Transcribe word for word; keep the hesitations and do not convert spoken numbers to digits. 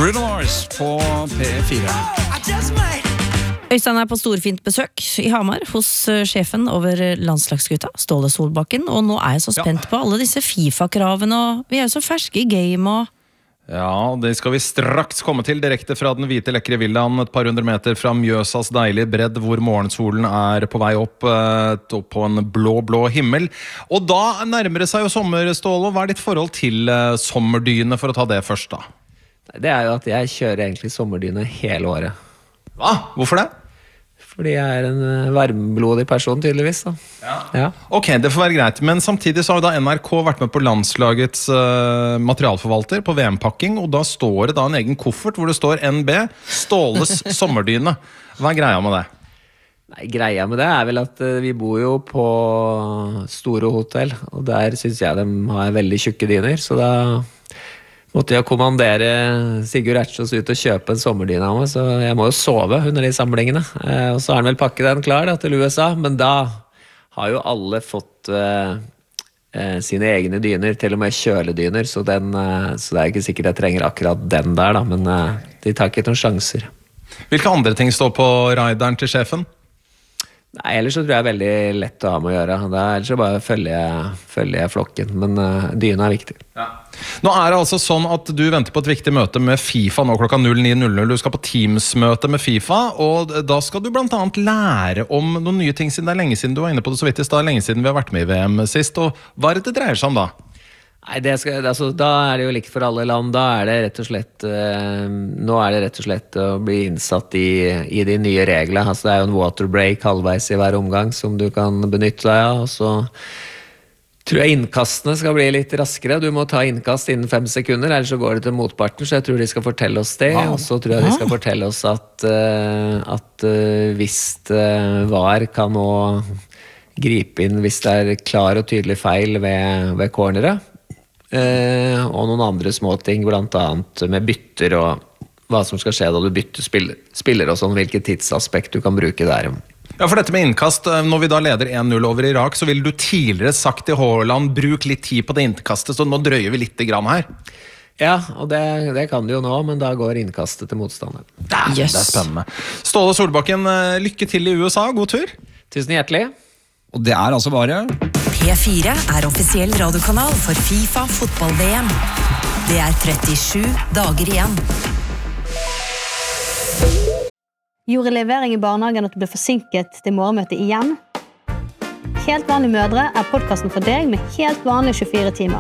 Bruno Mars på P fire. Øystein er på storfint besøk i Hamar hos sjefen over landslagsgutta, Ståle Solbakken, og nå er jeg så spent ja. på alle disse FIFA-kravene, og vi er jo så ferske i game, og... Ja, det skal vi straks komme til direkte fra den hvite lekre villaen et par hundre meter fra Mjøsas deilige bredd, hvor morgensolen er på vei opp, opp på en blå, blå himmel. Og da nærmer det seg jo sommer, Ståle. Hva er ditt forhold til sommerdyne, for å ta det først da? Det er jo at jeg kjører egentlig sommerdyne hele året. Hva? Hvorfor det? Fordi jeg er en varmblodig person, tydeligvis. Da. Ja. Ja. Ok, det får være greit. Men samtidig så har jo da N R K vært med på landslagets uh, materialforvalter på V M-pakking, og da står det da en egen koffert hvor det står N B, Ståles sommerdyne. Hva er greia med det? Nei, greia med det er vel at uh, vi bor jo på store hotell, og der synes jeg de har veldig tjukke dyner, så da... måtte jeg kommandere Sigurd Ertsjås ut og kjøpe en sommerdyne av meg, så jeg må jo sove under de samlingene. Eh, og så har han vel pakket den klar da, til U S A, men da har jo alle fått eh, eh, sine egne dyner, til og med kjøledyner, så, den, eh, så det er ikke sikkert jeg trenger akkurat den der, da, men eh, de tar ikke noen sjanser. Hvilke andre ting står på rideren til sjefen? Nei, ellers så tror jeg det er veldig lett å ha med å gjøre. Da, ellers så bare følger jeg, følger jeg flokken, men uh, dyna er viktig. Ja. Nå er det altså sånn at du venter på et viktig møte med FIFA nå klokka null ni null null. Du skal på Teams-møte med FIFA, og da skal du blant annet lære om noen nye ting siden det er lenge siden du var inne på det så vidt i stad, lenge siden vi har vært med i V M sist, og hva er det det dreier seg om da? Nei, det skal, altså, da er det jo likt for alle land. Da er det rett og slett uh, nå er det rett og slett å bli innsatt i, i de nye reglene. Altså, det er jo en water break halvveis i hver omgang som du kan benytte deg av, og så tror jeg innkastene skal bli litt raskere. Du må ta innkast innen fem sekunder, ellers så går det til motparten, så jeg tror de skal fortelle oss det, wow. Og så tror jeg de skal fortelle oss at, uh, at uh, hvis uh, V A R kan nå gripe inn hvis det er klar og tydelig feil ved, ved corneret, Uh, og noen andre små ting, blant annet med bytter og hva som skal skje da du bytter spiller, spiller og sånn, hvilket tidsaspekt du kan bruke der. Ja, for dette med innkast, når vi da leder en null over Irak, så ville du tidligere sagt til Haaland, bruk litt tid på det innkastet, så nå drøyer vi litt grann her. Ja, og det, det kan du jo nå, men da går innkastet til motstanderen. Det, yes. Det er spennende. Ståle Solbakken, lykke til i U S A, god tur. Tusen hjertelig. Og det er altså bare... P fire er offisiell radiokanal for FIFA fotball-V M. Det er trettisju dager igjen. Gjorde levering i barnehagen at du ble forsinket til morgenmøtet igjen? Helt vanlige mødre er podcasten for deg med helt vanlige tjuefire timer.